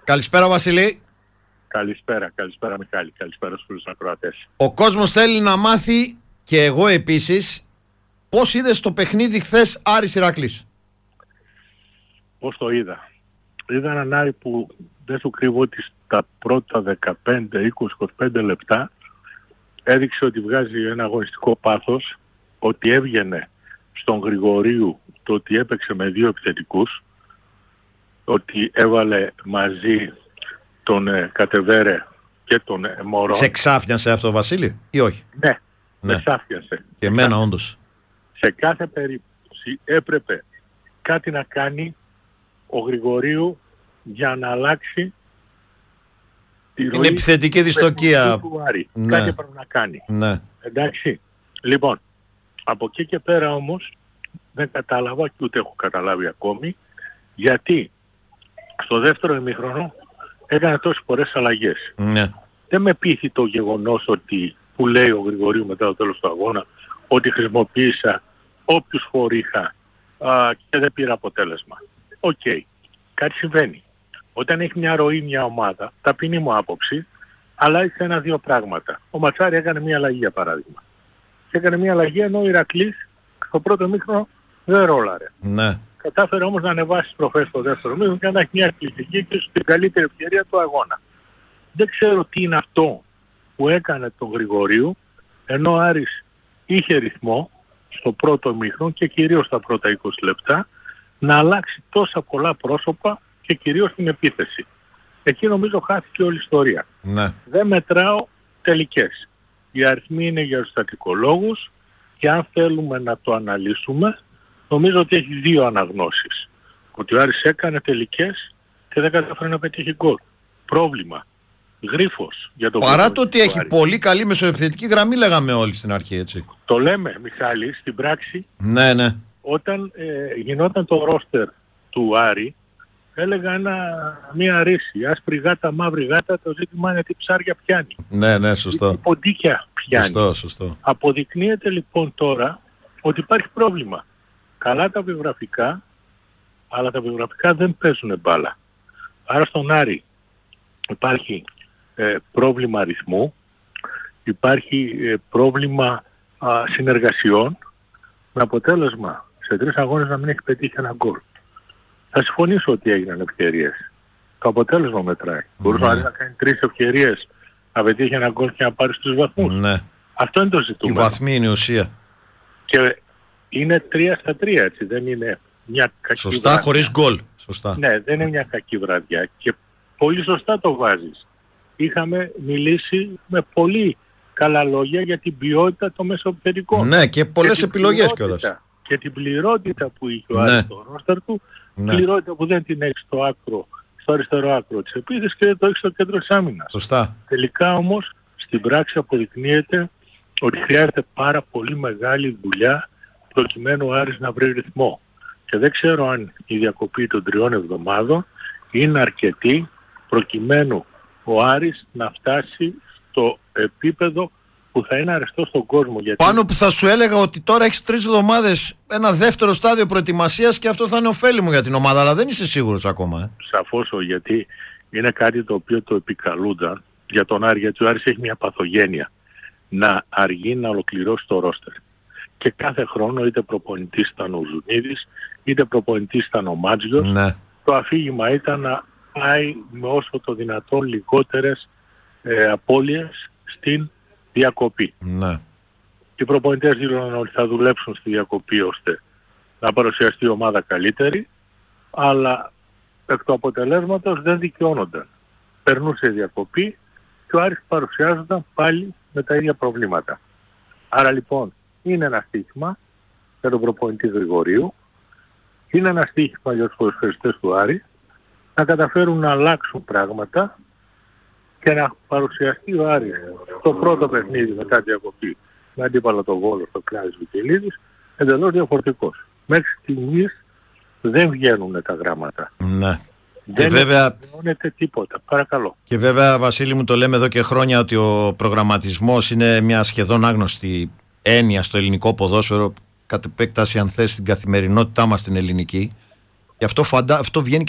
Καλησπέρα Βασίλη. Καλησπέρα Μιχάλη, καλησπέρα στους ακροατές. Ο κόσμος θέλει να μάθει, και εγώ επίσης, πώς είδες το παιχνίδι χθες Άρης Ηρακλής? Πώς το είδα? Είδα έναν Άρη που δεν σου κρύβω ότι στα πρώτα 15, 20, 25 λεπτά έδειξε ότι βγάζει ένα αγωνιστικό πάθος, ότι έβγαινε στον Γρηγορίου, το ότι έπαιξε με δύο επιθετικούς, ότι έβαλε μαζί τον Κατεβέρε και τον Μωρό. Σε ξάφνιασε αυτό, Βασίλη, ή όχι? Ναι, με ξάφνιασε. Και εμένα όντως. Σε κάθε περίπτωση έπρεπε κάτι να κάνει ο Γρηγορίου για να αλλάξει τη ροή. Είναι επιθετική δυστοκία του Άρη. Ναι. Κάτι έπρεπε να κάνει. Ναι. Εντάξει. Λοιπόν, από εκεί και πέρα όμως δεν κατάλαβα και ούτε έχω καταλάβει ακόμη γιατί στο δεύτερο ημίχρονο έκανε τόσες φορές αλλαγές. Ναι. Δεν με πείθει το γεγονός ότι, που λέει ο Γρηγορίου μετά το τέλος του αγώνα, ότι χρησιμοποίησα όποιους φορήχα και δεν πήρα αποτέλεσμα. Οκ. Κάτι συμβαίνει. Όταν έχει μια ροή μια ομάδα, ταπεινή μου άποψη, αλλάζει ένα-δύο πράγματα. Ο Ματσάρη έκανε μια αλλαγή για παράδειγμα. Και έκανε μια αλλαγή ενώ ο Ηρακλής στο πρώτο ημίχρονο δεν ρόλαρε. Ναι. Κατάφερε όμως να ανεβάσει τις προφές στο δεύτερο ημίχρονο και να έχει μια κλειστική και στην καλύτερη ευκαιρία του αγώνα. Δεν ξέρω τι είναι αυτό που έκανε τον Γρηγορίου, ενώ ο Άρης είχε ρυθμό στο πρώτο ημίχρονο και κυρίως στα πρώτα 20 λεπτά να αλλάξει τόσα πολλά πρόσωπα και κυρίως την επίθεση. Εκεί νομίζω χάθηκε όλη η ιστορία. Ναι. Δεν μετράω τελικές. Οι αριθμοί είναι για τους στατικολόγους και αν θέλουμε να το αναλύσουμε, νομίζω ότι έχει δύο αναγνώσεις. Ότι ο Άρης έκανε τελικές και δεν καταφέρει να πετύχει γκολ. Πρόβλημα. Γρίφος για το παρά το ότι έχει πολύ καλή μεσοεπιθετική γραμμή, λέγαμε όλοι στην αρχή, έτσι. Το λέμε, Μιχάλη, στην πράξη. Ναι, ναι. Όταν γινόταν το ρόστερ του Άρη, έλεγα μία ρίση. Άσπρη γάτα, μαύρη γάτα, το ζήτημα είναι τι ψάρια πιάνει. Ναι, ναι, σωστό. Τι ποντίκια πιάνει. Σωστό. Αποδεικνύεται λοιπόν τώρα ότι υπάρχει πρόβλημα. Καλά τα βιογραφικά, αλλά τα βιογραφικά δεν παίζουν μπάλα. Άρα στον Άρη υπάρχει πρόβλημα αριθμού, υπάρχει πρόβλημα συνεργασιών, με αποτέλεσμα σε 3 αγώνες να μην έχει πετύχει ένα γκολ. Θα συμφωνήσω ότι έγιναν ευκαιρίες. Το αποτέλεσμα μετράει. Μπορούσε να κάνει 3 ευκαιρίες, να πετύχει ένα γκολ και να πάρει στους βαθμούς. Ναι. Αυτό είναι το ζητούμενο. Η βαθμή είναι η ουσία. Και είναι 3-3, έτσι. Δεν είναι μια κακή σωστά, βραδιά. χωρίς γκολ. Σωστά. Ναι, δεν είναι μια κακή βραδιά. Και πολύ σωστά το βάζεις. Είχαμε μιλήσει με πολύ καλά λόγια για την ποιότητα των μεσοεπιθετικών. Ναι, και πολλές επιλογές κιόλας. Και την πληρότητα που είχε ο Άρης στο ρόστερ του, πληρότητα που δεν την έχει στο αριστερό άκρο της επίθεσης και δεν το έχει στο κέντρο της άμυνας. Σωστά. Τελικά όμως στην πράξη αποδεικνύεται ότι χρειάζεται πάρα πολύ μεγάλη δουλειά προκειμένου ο Άρης να βρει ρυθμό. Και δεν ξέρω αν η διακοπή των 3 εβδομάδων είναι αρκετή προκειμένου ο Άρης να φτάσει στο επίπεδο που θα είναι αρεστό στον κόσμο. Γιατί... Πάνω που θα σου έλεγα ότι τώρα έχεις 3 εβδομάδες ένα δεύτερο στάδιο προετοιμασίας και αυτό θα είναι ωφέλιμο για την ομάδα, αλλά δεν είσαι σίγουρος ακόμα. Σαφώς, γιατί είναι κάτι το οποίο το επικαλούνταν για τον Άρη, γιατί ο Άρης έχει μια παθογένεια να αργεί να ολοκληρώσει το ρόστερ. Και κάθε χρόνο είτε προπονητής ήταν ο Ζουνίδης, είτε προπονητής ήταν ο Μάτζιος, ναι. Το αφήγημα ήταν να πάει με όσο το δυνατόν λιγότερες απώλειες στην διακοπή. Ναι. Οι προπονητές δήλωναν ότι θα δουλέψουν στη διακοπή ώστε να παρουσιαστεί η ομάδα καλύτερη, αλλά εκ του αποτελέσματος δεν δικαιώνονταν. Περνούσε η διακοπή και ο Άρης παρουσιάζονταν πάλι με τα ίδια προβλήματα. Άρα λοιπόν είναι ένα στοίχημα για τον προπονητή Γρηγορίου, είναι ένα στοίχημα για τους ποδοσφαιριστές του Άρη να καταφέρουν να αλλάξουν πράγματα και να παρουσιαστεί ο Άρης στο πρώτο παιχνίδι μετά τη διακοπή με αντίπαλο τον Βόλο στο Κλάδης Βικελίδης εντελώς διαφορετικός. Μέχρι στιγμής δεν βγαίνουν τα γράμματα. Ναι. Δεν βγαίνεται τίποτα. Παρακαλώ. Και βέβαια, Βασίλη μου, το λέμε εδώ και χρόνια ότι ο προγραμματισμός είναι μια σχεδόν άγνωστη έννοια στο ελληνικό ποδόσφαιρο, κατ' επέκταση αν θες στην καθημερινότητά μας την ελληνική. Και αυτό βγαίνει